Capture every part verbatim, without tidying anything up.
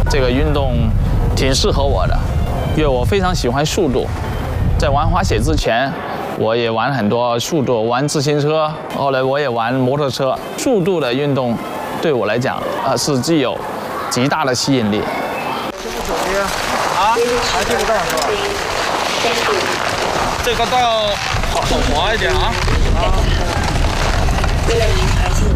这个运动挺适合我的，因为我非常喜欢速度。在玩滑雪之前，我也玩很多速度，玩自行车，后来我也玩摩托车。速度的运动对我来讲，啊、呃、是具有极大的吸引力。 这个手机啊，还这个道是吧？ 这个道好好滑一点啊。啊。为了您开心。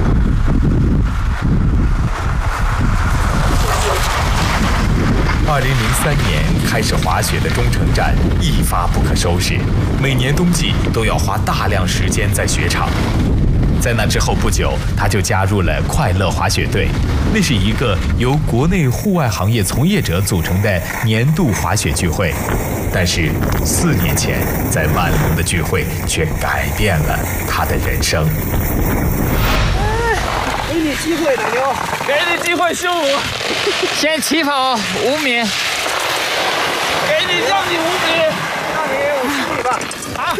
二零零三年开始滑雪的钟诚展一发不可收拾，每年冬季都要花大量时间在雪场。在那之后不久，他就加入了快乐滑雪队，那是一个由国内户外行业从业者组成的年度滑雪聚会。但是四年前，在万隆的聚会却改变了他的人生。 给你机会，奶牛， 给你机会，秀我，先起跑五米，给你让你五米， 让你五十米吧。 啊！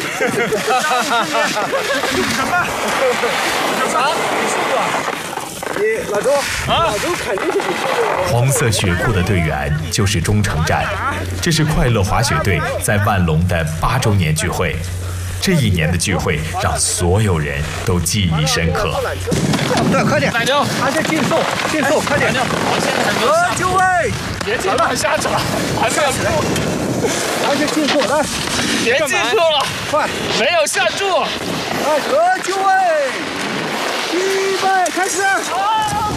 什么？啥？你速度？你老周，啊、老周肯定是你速度。 黄色雪裤的队员就是钟诚展，这是快乐滑雪队在万隆的八周年聚会。这一年的聚会让所有人都记忆深刻。 对，快点！ 奶牛， 还是竞速，竞速，快点！ 我现在还没有下就位， 别进了，下去了，还没有住， 还是竞速，来， 别进住了， 快， 没有下注。 来，和就位，预备，开始！